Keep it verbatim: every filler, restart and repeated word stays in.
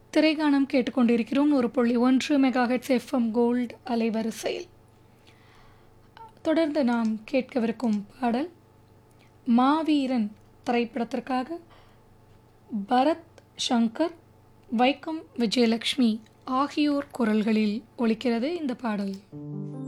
திரைகானம் கேட்டுக்கொண்டிருக்கிறோம். ஒரு புள்ளி ஒன்று மெகாஹெட்ஸ் எஃப்எம் கோல்டு அலைவரிசையில். தொடர்ந்து நாம் கேட்கவிருக்கும் பாடல் மாவீரன் திரைப்படத்திற்காக பரத் சங்கர், வைக்கம் விஜயலட்சுமி ஆகியோர் குரல்களில் ஒலிக்கிறது இந்த பாடல்.